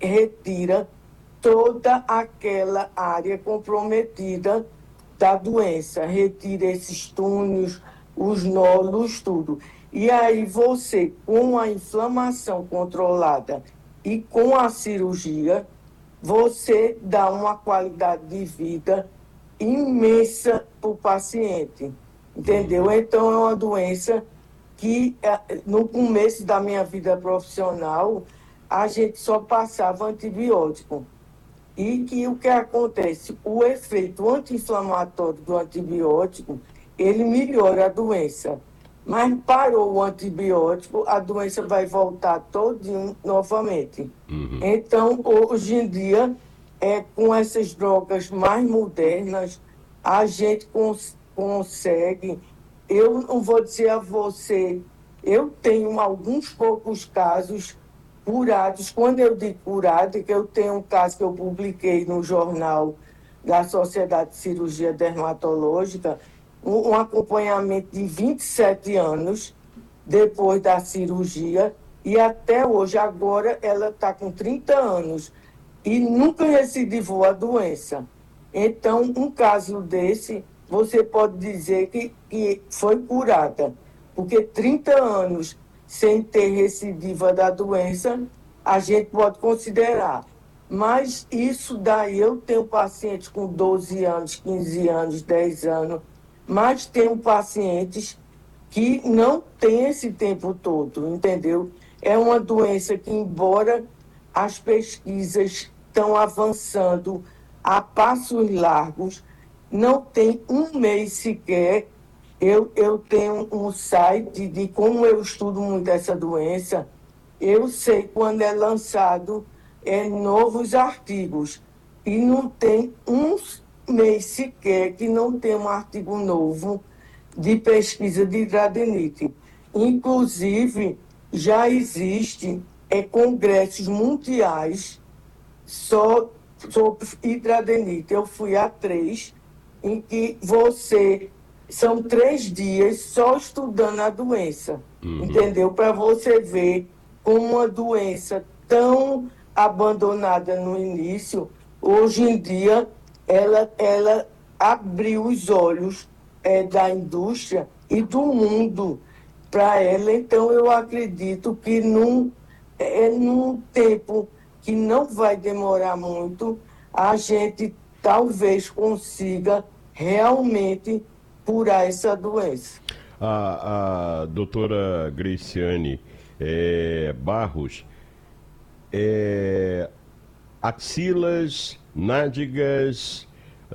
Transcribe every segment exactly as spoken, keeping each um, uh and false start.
retira toda aquela área comprometida da doença, retira esses túneis, os nódulos, tudo. E aí você, com a inflamação controlada e com a cirurgia, você dá uma qualidade de vida imensa para o paciente, entendeu? Então é uma doença que no começo da minha vida profissional a gente só passava antibiótico. E que o que acontece? O efeito anti-inflamatório do antibiótico, ele melhora a doença. Mas parou o antibiótico, a doença vai voltar todinho novamente. Uhum. Então, hoje em dia, é, com essas drogas mais modernas, a gente cons- consegue... Eu não vou dizer a você, eu tenho alguns poucos casos curados. Quando eu digo curado, é que eu tenho um caso que eu publiquei no jornal da Sociedade de Cirurgia Dermatológica, um, um acompanhamento de vinte e sete anos depois da cirurgia, e até hoje, agora, ela está com trinta anos e nunca recidivou a doença. Então, um caso desse, você pode dizer que, que foi curada, porque trinta anos sem ter recidiva da doença, a gente pode considerar. Mas isso daí, eu tenho pacientes com doze anos, quinze anos, dez anos, mas tenho pacientes que não têm esse tempo todo, entendeu? É uma doença que, embora as pesquisas estão avançando a passos largos, não tem um mês sequer. Eu, eu tenho um site de como eu estudo muito essa doença, eu sei quando é lançado é, novos artigos, e não tem um mês sequer que não tem um artigo novo de pesquisa de hidradenite. Inclusive, já existem é, congressos mundiais só sobre hidradenite. Eu fui a três, em que você... São três dias só estudando a doença, uhum. Entendeu? Para você ver como uma doença tão abandonada no início, hoje em dia, ela, ela abriu os olhos é, da indústria e do mundo para ela. Então, eu acredito que num, é, num tempo que não vai demorar muito, a gente talvez consiga realmente curar essa doença. A, a doutora Graciane é, Barros, é, axilas, nádegas,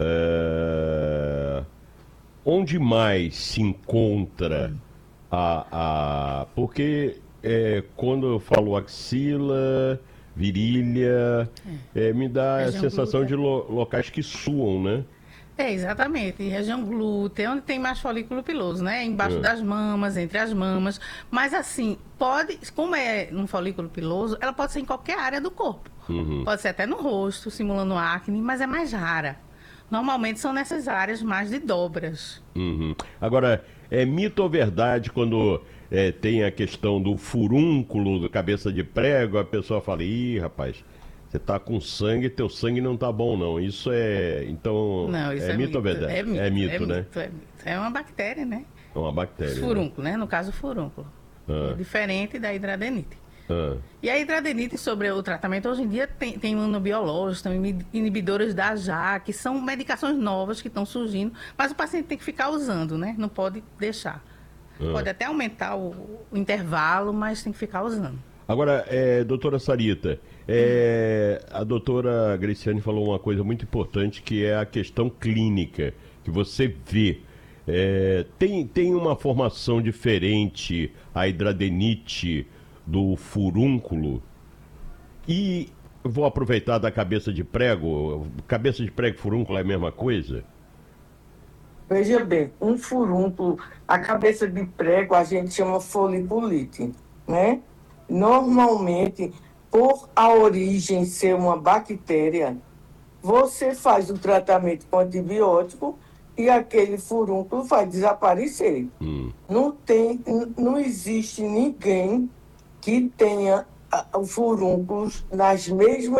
é, onde mais se encontra a... a porque é, quando eu falo axila, virilha, é, me dá a sensação de lo, locais que suam, né? É, exatamente. Região glútea, onde tem mais folículo piloso, né? Embaixo é. das mamas, entre as mamas. Mas assim, pode, como é um folículo piloso, ela pode ser em qualquer área do corpo. Uhum. Pode ser até no rosto, simulando acne, mas é mais rara. Normalmente são nessas áreas mais de dobras. Uhum. Agora, é mito ou verdade quando é, tem a questão do furúnculo, do cabeça de prego, a pessoa fala, ih, rapaz... Você tá com sangue, teu sangue não tá bom, não. Isso é... Então, não, isso é, é mito mito ou verdade? É mito, é mito, é né? Mito, é, mito. É uma bactéria, né? É uma bactéria. Furúnculo, né? né? No caso, furúnculo. Ah. É diferente da hidradenite. Ah. E a hidradenite, sobre o tratamento, hoje em dia tem, tem imunobiológicos, tem inibidores da J A K, que são medicações novas que estão surgindo, mas o paciente tem que ficar usando, né? Não pode deixar. Ah. Pode até aumentar o, o intervalo, mas tem que ficar usando. Agora, é, doutora Sarita, é, a doutora Graciane falou uma coisa muito importante, que é a questão clínica, que você vê. É, tem, tem uma formação diferente a hidradenite do furúnculo? E vou aproveitar da cabeça de prego. Cabeça de prego e furúnculo é a mesma coisa? Veja bem, um furúnculo, a cabeça de prego a gente chama foliculite, né? Normalmente, por a origem ser uma bactéria, você faz o tratamento com antibiótico e aquele furúnculo vai desaparecer. Hum. Não tem, não existe ninguém que tenha o furúnculos nas mesmas